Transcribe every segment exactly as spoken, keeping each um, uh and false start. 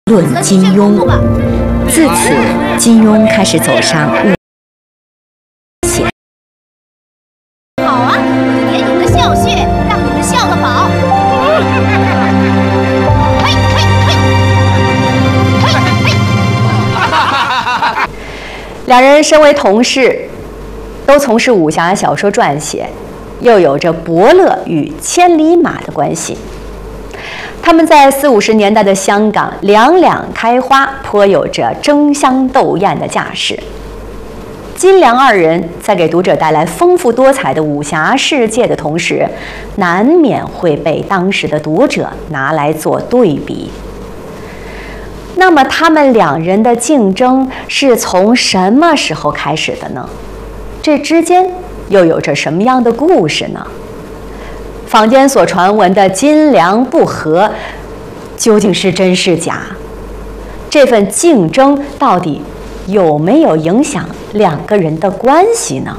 论金庸。自此，金庸开始走上武险。 好啊，我就点你们的笑穴，让你们笑个饱。嘿嘿嘿，嘿嘿。 两人身为同事，都从事武侠小说撰写，又有着伯乐与千里马的关系。他们在四五十年代的香港两两开花，颇有着争相斗艳的架势。金梁二人在给读者带来丰富多彩的武侠世界的同时，难免会被当时的读者拿来做对比。那么，他们两人的竞争是从什么时候开始的呢？这之间又有着什么样的故事呢？坊间所传闻的金梁不和，究竟是真是假？这份竞争到底有没有影响两个人的关系呢？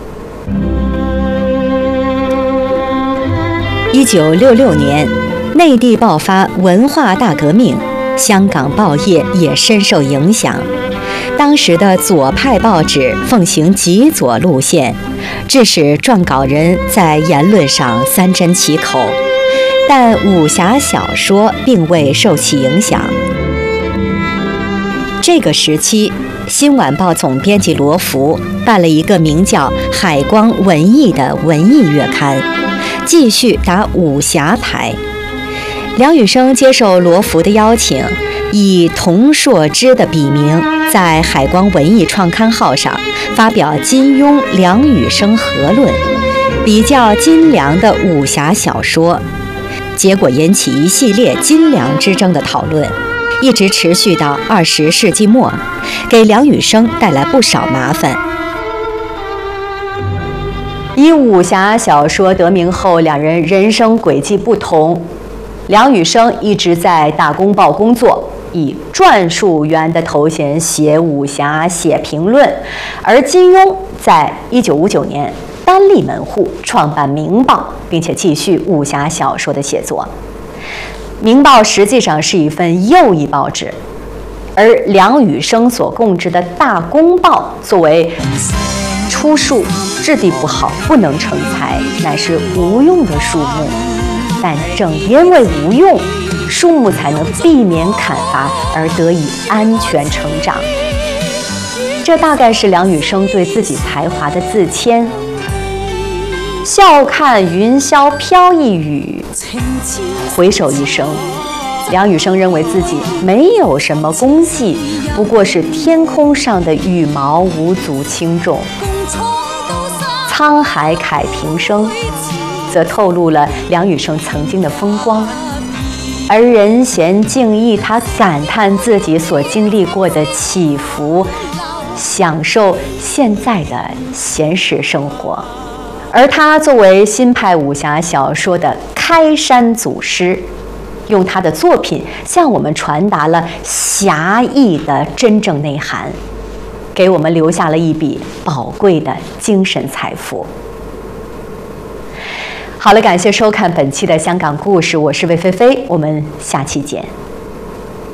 一九六六年，内地爆发文化大革命，香港报业也深受影响。当时的左派报纸奉行极左路线，致使撰稿人在言论上三缄其口，但武侠小说并未受其影响。这个时期，新晚报总编辑罗浮办了一个名叫《海光文艺》的文艺月刊，继续打武侠牌。梁羽生接受罗浮的邀请，以童硕之的笔名，在海光文艺创刊号上发表金庸、梁羽生合论，比较金梁的武侠小说，结果引起一系列金梁之争的讨论，一直持续到二十世纪末，给梁羽生带来不少麻烦。以武侠小说得名后，两人人生轨迹不同。梁羽生一直在大公报工作，以撰述员的头衔写武侠、写评论，而金庸在一九五九年单立门户创办《明报》，并且继续武侠小说的写作。《明报》实际上是一份右翼报纸，而梁羽生所供职的大公报作为出处质地不好，不能成才，乃是无用的树木。但正因为无用，树木才能避免砍伐而得以安全成长。这大概是梁羽生对自己才华的自谦。笑看云霄飘一羽，回首一生，梁羽生认为自己没有什么功绩，不过是天空上的羽毛，无足轻重。沧海凯平生则透露了梁羽生曾经的风光，而任贤敬意，他感叹自己所经历过的起伏，享受现在的闲适生活。而他作为新派武侠小说的开山祖师，用他的作品向我们传达了侠义的真正内涵，给我们留下了一笔宝贵的精神财富。好了，感谢收看本期的香港故事，我是魏菲菲，我们下期见。